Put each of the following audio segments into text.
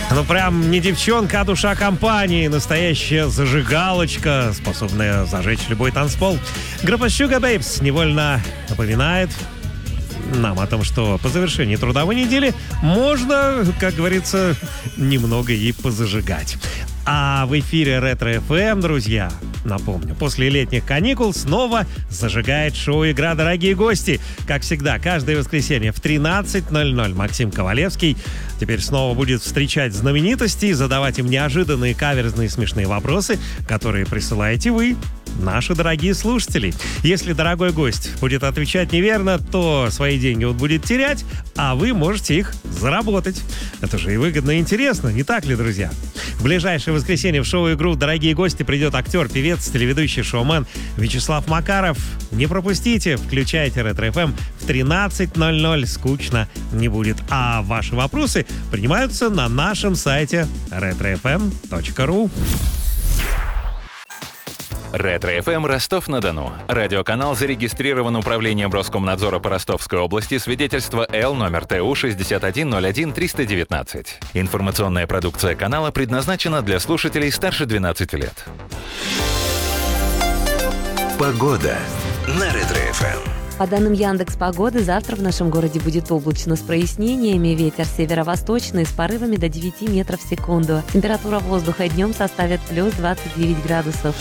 Ну прям не девчонка, а душа компании. Настоящая зажигалочка, способная зажечь любой танцпол. Группа Sugar Babes невольно напоминает нам о том, что по завершении трудовой недели можно, как говорится, немного и позажигать. А в эфире Ретро-ФМ, друзья, напомню, после летних каникул снова зажигает шоу «Игра, дорогие гости». Как всегда, каждое воскресенье в 13:00 Максим Ковалевский теперь снова будет встречать знаменитостей, задавать им неожиданные, каверзные, смешные вопросы, которые присылаете вы, наши дорогие слушатели. Если дорогой гость будет отвечать неверно, то свои деньги он будет терять, а вы можете их заработать. Это же и выгодно, и интересно, не так ли, друзья? В ближайшее воскресенье в шоу-игру «Дорогие гости» придет актер, певец, телеведущий, шоумен Вячеслав Макаров. Не пропустите, включайте Ретро-ФМ в 13:00, скучно не будет. А ваши вопросы принимаются на нашем сайте retrofm.ru. Ретро-ФМ Ростов-на-Дону. Радиоканал зарегистрирован Управлением Роскомнадзора по Ростовской области, свидетельство Л номер ТУ 6101319. Информационная продукция канала предназначена для слушателей старше 12 лет. Погода на Ретро-ФМ. По данным Яндекс.Погоды, завтра в нашем городе будет облачно с прояснениями. Ветер северо-восточный с порывами до 9 метров в секунду. Температура воздуха днем составит плюс 29 градусов.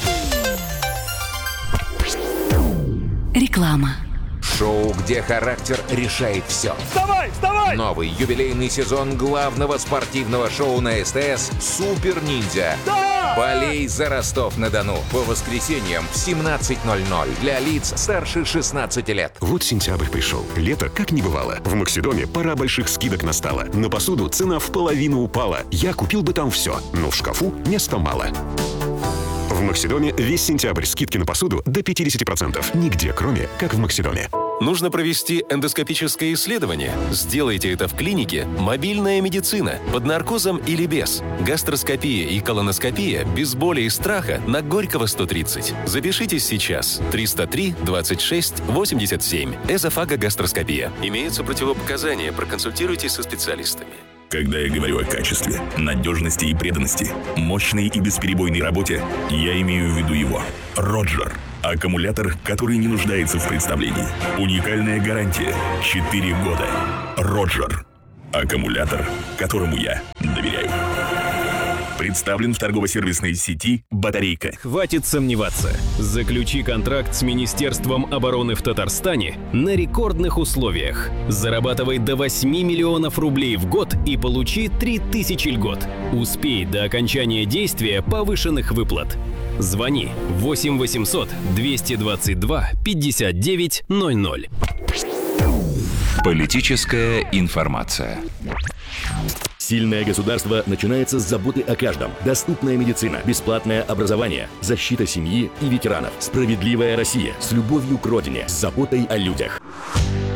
Реклама. Шоу, где характер решает все. Вставай, вставай! Новый юбилейный сезон главного спортивного шоу на СТС «Супер Ниндзя». Да! Болей за Ростов-на-Дону по воскресеньям в 17:00 для лиц старше 16 лет. Вот сентябрь пришел. Лето как не бывало. В Максидоме пора больших скидок настала. На посуду цена в половину упала. Я купил бы там все, но в шкафу места мало. В Максидоме весь сентябрь скидки на посуду до 50%. Нигде, кроме как в Максидоме. Нужно провести эндоскопическое исследование? Сделайте это в клинике «Мобильная медицина» под наркозом или без. Гастроскопия и колоноскопия без боли и страха на Горького 130. Запишитесь сейчас. 303 26 87. Эзофагогастроскопия. Имеются противопоказания. Проконсультируйтесь со специалистами. Когда я говорю о качестве, надежности и преданности, мощной и бесперебойной работе, я имею в виду его. Роджер. Аккумулятор, который не нуждается в представлении. Уникальная гарантия. 4 года. Роджер. Аккумулятор, которому я доверяю. Представлен в торгово-сервисной сети «Батарейка». Хватит сомневаться. Заключи контракт с Министерством обороны в Татарстане на рекордных условиях. Зарабатывай до 8 миллионов рублей в год и получи 3000 льгот. Успей до окончания действия повышенных выплат. Звони 8 800 222 59 00. Политическая информация. Сильное государство начинается с заботы о каждом. Доступная медицина, бесплатное образование, защита семьи и ветеранов. Справедливая Россия с любовью к родине, с заботой о людях.